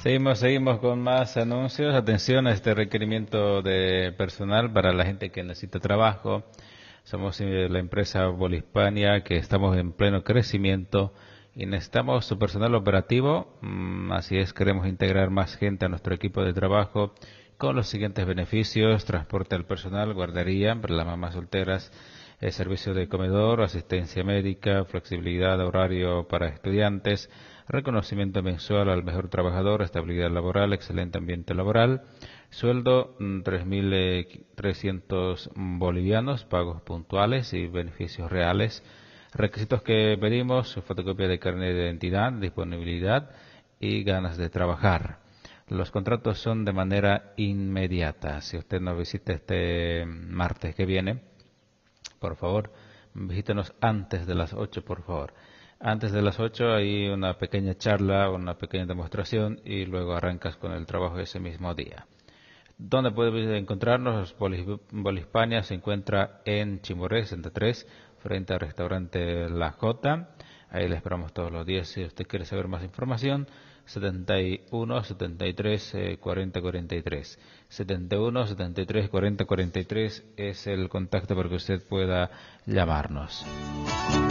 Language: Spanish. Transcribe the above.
Seguimos con más anuncios. Atención a este requerimiento de personal para la gente que necesita trabajo. Somos la empresa Bolispania, que estamos en pleno crecimiento y necesitamos su personal operativo. Así es, queremos integrar más gente a nuestro equipo de trabajo con los siguientes beneficios: transporte al personal, guardería para las mamás solteras, servicio de comedor, asistencia médica, flexibilidad de horario para estudiantes, reconocimiento mensual al mejor trabajador, estabilidad laboral, excelente ambiente laboral, sueldo 3.300 bolivianos, pagos puntuales y beneficios reales. Requisitos que pedimos: fotocopia de carnet de identidad, disponibilidad y ganas de trabajar. Los contratos son de manera inmediata. Si usted nos visita este martes que viene, por favor, visítenos antes de las 8, por favor. Antes de las 8 hay una pequeña charla, una pequeña demostración y luego arrancas con el trabajo ese mismo día. ¿Dónde puede encontrarnos? Bolispania se encuentra en Chimborazo 63, frente al restaurante La Jota. Ahí le esperamos todos los días. Si usted quiere saber más información, 71 73 40 43. 71 73 40 43 es el contacto para que usted pueda llamarnos.